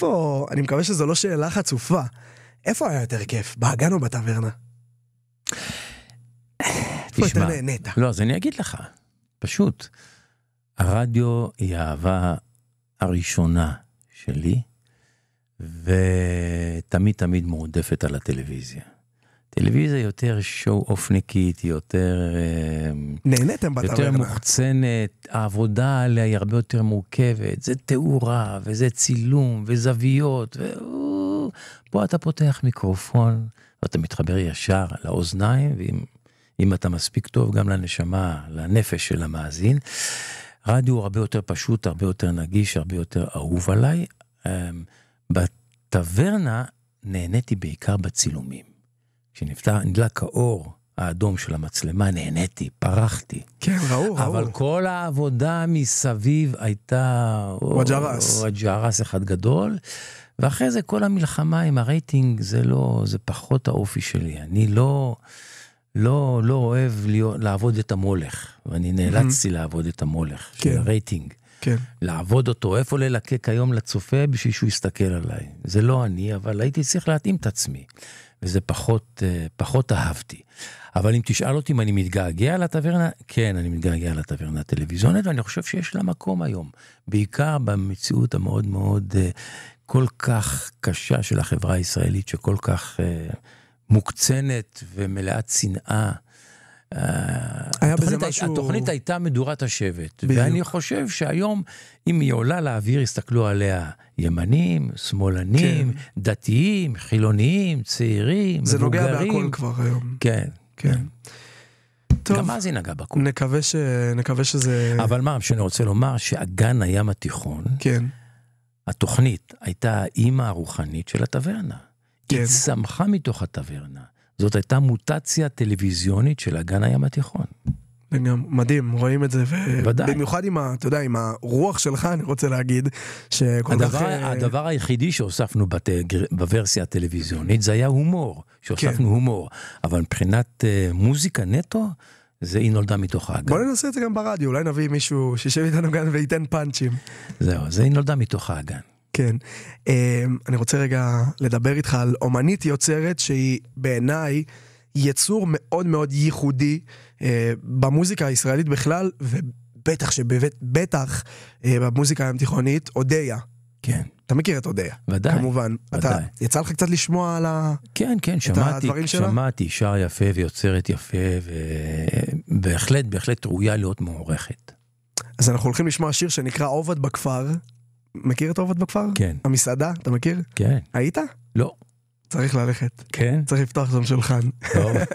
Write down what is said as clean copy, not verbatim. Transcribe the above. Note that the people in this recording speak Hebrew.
איפה, אני מקווה שזו לא שאלה חצופה, איפה היה יותר כיף, באגן או בטברנה? איפה יותר נהנית? לא, אז אני אגיד לך, פשוט, הרדיו היא האהבה הראשונה שלי, ותמיד תמיד מועדפת על הטלוויזיה. טלוויזיה יותר שואו-אופניקית, יותר נהניתם בטברנה. יותר מוחצנת, העבודה עליה היא הרבה יותר מורכבת, זה תאורה, וזה צילום, וזוויות, פה אתה פותח מיקרופון, ואתה מתחבר ישר לאוזניים, ואם אתה מספיק טוב גם לנשמה, לנפש של המאזין, רדיו הוא הרבה יותר פשוט, הרבה יותר נגיש, הרבה יותר אהוב עליי. בטברנה נהניתי בעיקר בצילומים. כשנדלק האור האדום של המצלמה, נהניתי, פרחתי. כן, ראו. אבל כל העבודה מסביב הייתה וג'רס אחד גדול, ואחרי זה כל המלחמה עם הרייטינג, זה פחות האופי שלי. אני לא אוהב לעבוד את המולך, ואני נאלצתי לעבוד את המולך של הרייטינג. כן. לעבוד אותו, איפה ללקק היום לצופה בשביל שהוא יסתכל עליי. זה לא אני, אבל הייתי צריך להתאים את עצמי. וזה פחות אהבתי. אבל אם תשאל אותי אם אני מתגעגע לטברנה, כן, אני מתגעגע לטברנה הטלוויזיונית, ואני חושב שיש לה מקום היום. בעיקר במציאות המאוד מאוד כל כך קשה של החברה הישראלית, שכל כך מוקצנת ומלאת שנאה. התוכנית הייתה מדורת השבט, ואני חושב שהיום, אם היא עולה לאוויר, יסתכלו עליה ימנים, שמאלנים, דתיים, חילוניים, צעירים, זה מבוגרים. נוגע בהכל כבר היום. כן, כן. גם אז היא נגע בהכל. נקווה שזה... אבל מה שאני רוצה לומר, שאגן הים התיכון, כן. התוכנית הייתה האמא הרוחנית של הטברנה. היא צמחה מתוך הטברנה. זאת הייתה מוטציה טלוויזיונית של אגן הים התיכון. מדהים, רואים את זה, ובמיוחד אתה יודע, עם הרוח שלך, אני רוצה להגיד, הדבר היחידי שהוספנו בוורסיה הטלוויזיונית, זה היה הומור, שהוספנו הומור, אבל מבחינת מוזיקה נטו, היא נולדה מתוך האגן. בוא ננסה את זה גם ברדיו, אולי נביא מישהו שישב איתנו כאן וייתן פאנצ'ים. זהו, היא נולדה מתוך האגן. כן, אני רוצה רגע לדבר איתך על אומנית יוצרת שהיא בעיניי יצור מאוד מאוד ייחודי במוזיקה הישראלית בכלל, ובטח בטח במוזיקה התיכונית, אודיה. כן. אתה מכיר את אודיה? ודאי. כמובן. ודאי. יצא לך קצת לשמוע על כן, שמעתי, שר יפה ויוצרת יפה, ובהחלט ראויה להיות מעורכת. אז אנחנו הולכים לשמוע שיר שנקרא עובד בכפר. מכיר את עובד בכפר? כן. המסעדה, אתה מכיר? כן. היית? לא. צריך ללכת. כן. צריך לפתוח שם שולחן. טוב.